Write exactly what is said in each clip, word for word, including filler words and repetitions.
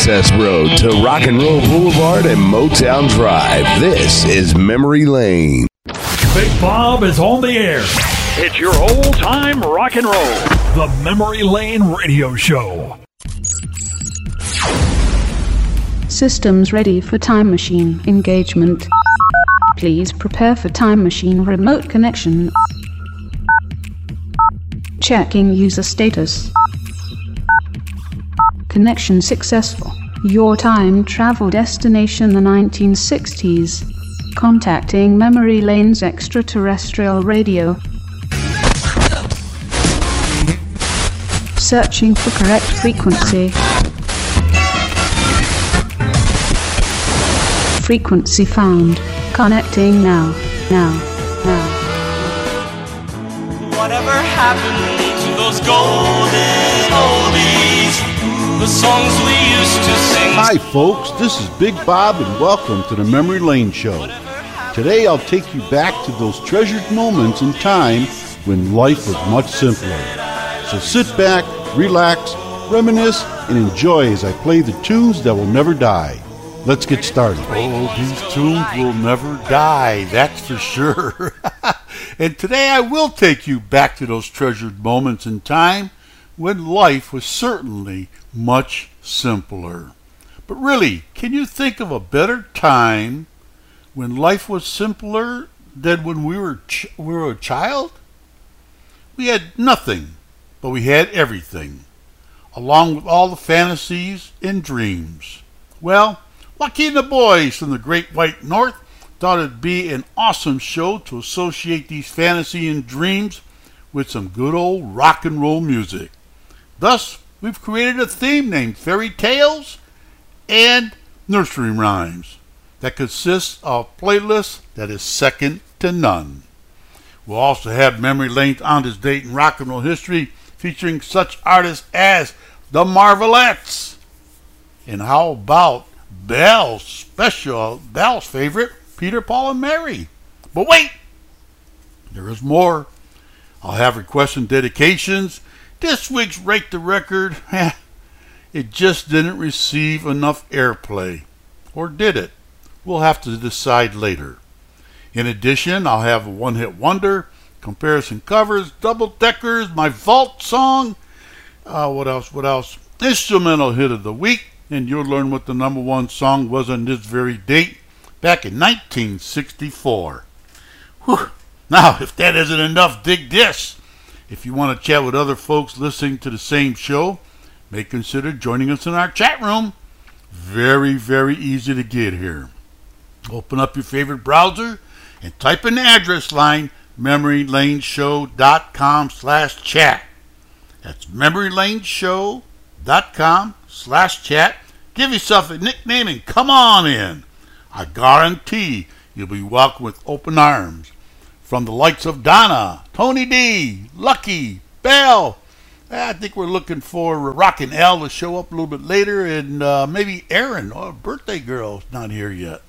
access road to Rock and Roll Boulevard and Motown Drive. This is Memory Lane. Big Bob is on the air. It's your old-time rock and roll. The Memory Lane Radio Show. Systems ready for time machine engagement. Please prepare for time machine remote connection. Checking user status. Connection successful. Your time travel destination the nineteen sixties. Contacting Memory Lane's extraterrestrial radio. Searching for correct frequency. Frequency found. Connecting now. Now. Now. Whatever happened to those golden oldies? The songs we used to sing. Hi folks, this is Big Bob and welcome to the Memory Lane Show. Today I'll take you back to those treasured moments in time when life was much simpler. So sit back, relax, reminisce, and enjoy as I play the tunes that will never die. Let's get started. Oh, these tunes will never die, that's for sure. And today I will take you back to those treasured moments in time when life was certainly much simpler. But really, can you think of a better time when life was simpler than when we were ch- we were a child? We had nothing, but we had everything, along with all the fantasies and dreams. Well, Lucky and the boys from the Great White North thought it'd be an awesome show to associate these fantasies and dreams with some good old rock and roll music. Thus, we've created a theme named Fairy Tales and Nursery Rhymes that consists of a playlist that is second to none. We'll also have Memory Lane on this date in rock and roll history featuring such artists as the Marvelettes. And how about Belle's special, Belle's favorite, Peter, Paul, and Mary? But wait, there is more. I'll have requests and dedications. This week's Rate the Record, it just didn't receive enough airplay. Or did it? We'll have to decide later. In addition, I'll have a one-hit wonder, comparison covers, double-deckers, my vault song. Uh, what else? What else? Instrumental hit of the week, and you'll learn what the number one song was on this very date, back in nineteen sixty-four. Whew. Now, if that isn't enough, dig this. If you want to chat with other folks listening to the same show, may consider joining us in our chat room. Very, very easy to get here. Open up your favorite browser and type in the address line, memorylaneshow.com slash chat. That's memorylaneshow.com slash chat. Give yourself a nickname and come on in. I guarantee you'll be welcomed with open arms. From the likes of Donna, Tony D, Lucky, Belle. I think we're looking for Rockin' L to show up a little bit later, and uh, maybe Aaron, oh, birthday girl's not here yet.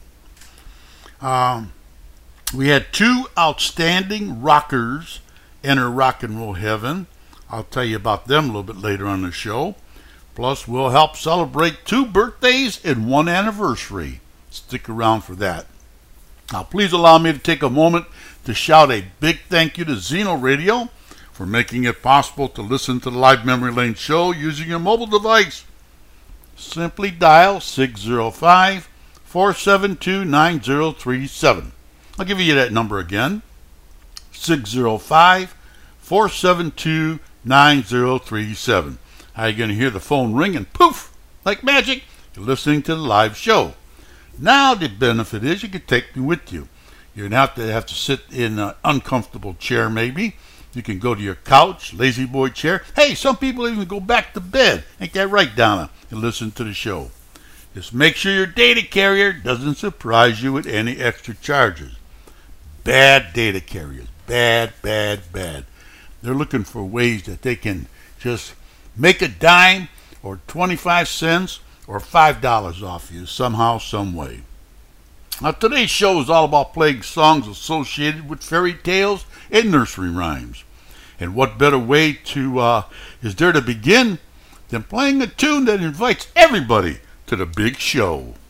Um, we had two outstanding rockers enter rock and roll heaven. I'll tell you about them a little bit later on the show. Plus, we'll help celebrate two birthdays and one anniversary. Stick around for that. Now, please allow me to take a moment to shout a big thank you to Zeno Radio for making it possible to listen to the live Memory Lane show using your mobile device. Simply dial six oh five, four seven two, nine oh three seven. I'll give you that number again. six oh five, four seven two, nine oh three seven. How are you going to hear the phone ring and poof, like magic, you're listening to the live show. Now the benefit is you can take me with you. You don't have to have to sit in an uncomfortable chair maybe. You can go to your couch, lazy boy chair. Hey, some people even go back to bed. Ain't that right, Donna? And listen to the show. Just make sure your data carrier doesn't surprise you with any extra charges. Bad data carriers. Bad, bad, bad. They're looking for ways that they can just make a dime or twenty-five cents or five dollars off you somehow, some way. Now, today's show is all about playing songs associated with fairy tales and nursery rhymes. And what better way to uh, is there to begin than playing a tune that invites everybody to the big show.